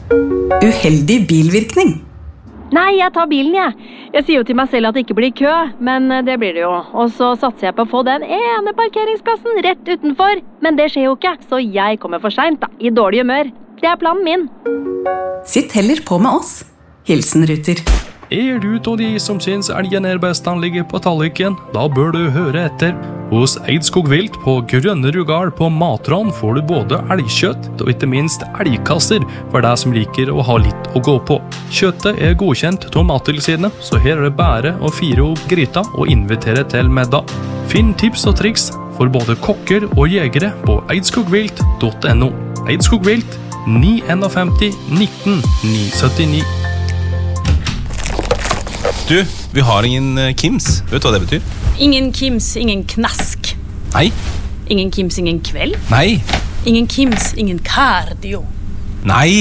Uheldig bilvirkning. Nei, jeg tar bilen, jeg. Jeg sier jo til meg selv at det ikke blir kø, men det blir det jo. Og så satser jeg på å få den ene parkeringsplassen rett utenfor. Men det skjer jo ikke, så jeg kommer for sent da, i dårlig humør. Det er planen min. Sitt heller på med oss. Hilsen Ruter. Du av de som synes elgen best han ligger på talliken? Da bør du høre etter. Hos Eidskog Vilt på Grønne Rugal på Matran får du både elgkjøtt og ikke minst elgkasser for deg som liker å ha litt å gå på. Kjøttet godkjent av Mattilsynet, så her det bare å fire opp gryta og invitere til middag. Finn tips og triks for både kokker og jegere på eidskogvilt.no. Eidskog Vilt 951 19 979. Du, vi har ingen Kims. Vet du hva det betyr? Ingen Kims, ingen knask. Nei. Ingen Kims, ingen kveld. Nei. Ingen Kims, ingen cardio. Nei.